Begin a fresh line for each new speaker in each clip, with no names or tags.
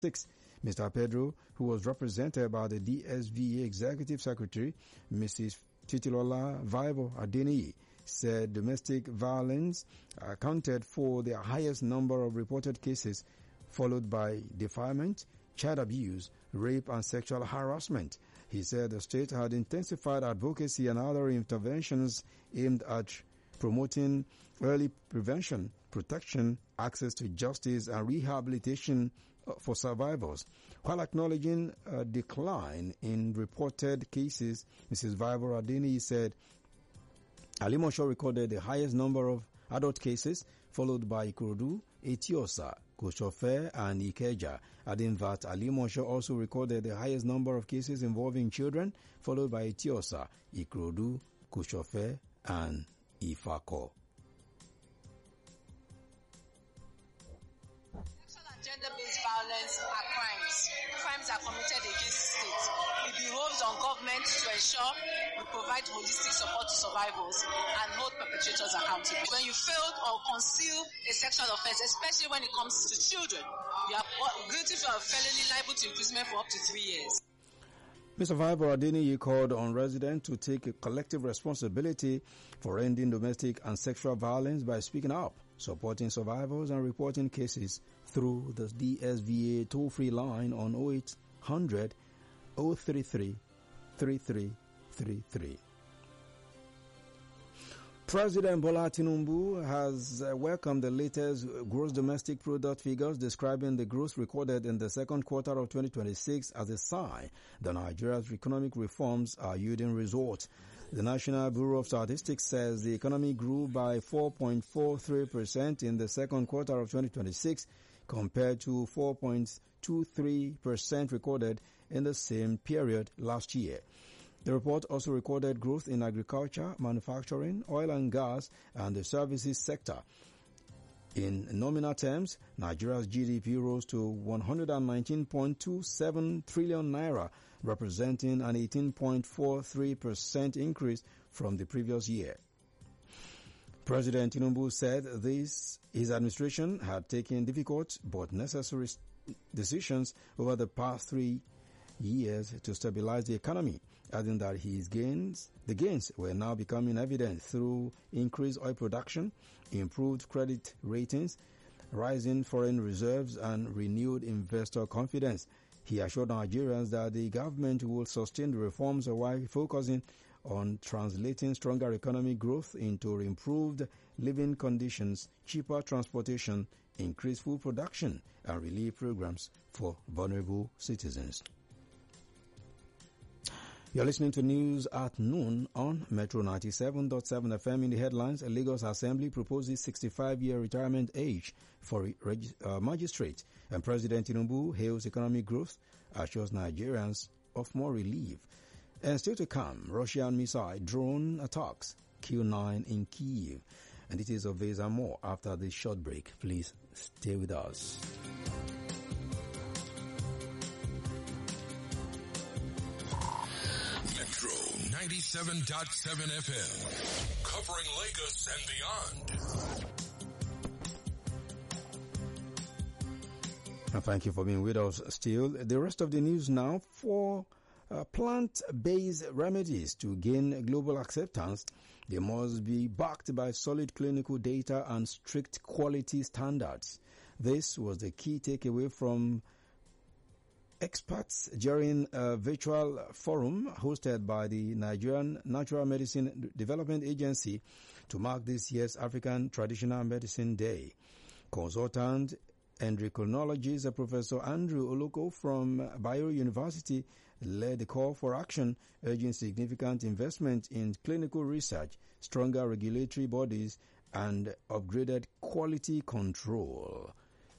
Mr. Pedro, who was represented by the DSVA Executive Secretary, Mrs. Titilola Vibo Adeniyi, said domestic violence accounted for the highest number of reported cases, followed by defilement, child abuse, rape and sexual harassment. He said the state had intensified advocacy and other interventions aimed at promoting early prevention, protection, access to justice and rehabilitation for survivors. While acknowledging a decline in reported cases, Mrs. Vibo Adeniyi said Alimosho recorded the highest number of adult cases, followed by Ikorodu, Etiosa, Koshofe and Ikeja, adding that Alimosho also recorded the highest number of cases involving children, followed by Etiosa, Ikorodu, Koshofe and Ifako.
Gender-based violence are crimes. Crimes are committed against the state. It behoves on government to ensure we provide holistic support to survivors and hold perpetrators accountable. When you fail or conceal a sexual offense, especially when it comes to children, you are guilty of a felony liable to imprisonment for up to 3 years.
Mr. Vibo Adeniyi called on residents to take a collective responsibility for ending domestic and sexual violence by speaking up, supporting survivors and reporting cases through the DSVA toll-free line on 0800 033 3333. President Bola Tinubu has welcomed the latest gross domestic product figures, describing the growth recorded in the second quarter of 2026 as a sign that Nigeria's economic reforms are yielding results. The National Bureau of Statistics says the economy grew by 4.43% in the second quarter of 2026 compared to 4.23% recorded in the same period last year. The report also recorded growth in agriculture, manufacturing, oil and gas, and the services sector. In nominal terms, Nigeria's GDP rose to 119.27 trillion naira, representing an 18.43% increase from the previous year. President Tinubu said his administration had taken difficult but necessary decisions over the past 3 years to stabilize the economy, adding that the gains were now becoming evident through increased oil production, improved credit ratings, rising foreign reserves, and renewed investor confidence. He assured Nigerians that the government will sustain the reforms while focusing on translating stronger economic growth into improved living conditions, cheaper transportation, increased food production, and relief programs for vulnerable citizens. You're listening to news at noon on Metro 97.7 FM. In the headlines, Lagos Assembly proposes 65-year retirement age for magistrate, and President Tinubu hails economic growth, assures Nigerians of more relief. And still to come, Russian missile drone attacks kill 9 in Kyiv. And details of this and more after this short break. Please stay with us.
Metro 97.7 FM, covering Lagos and beyond.
And thank you for being with us still. The rest of the news now. For plant-based remedies to gain global acceptance, they must be backed by solid clinical data and strict quality standards. This was the key takeaway from experts during a virtual forum hosted by the Nigerian Natural Medicine Development Agency to mark this year's African Traditional Medicine Day. Consultant endocrinologist Professor Andrew Oloko from Bayero University led the call for action, urging significant investment in clinical research, stronger regulatory bodies, and upgraded quality control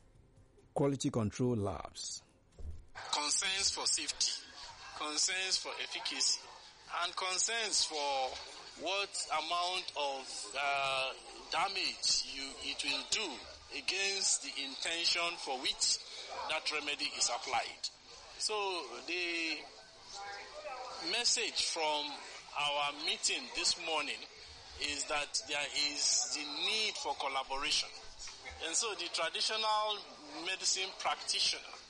labs.
Concerns for safety, concerns for efficacy, and concerns for what amount of damage it will do against the intention for which that remedy is applied. So the message from our meeting this morning is that there is the need for collaboration. And so the traditional medicine practitioner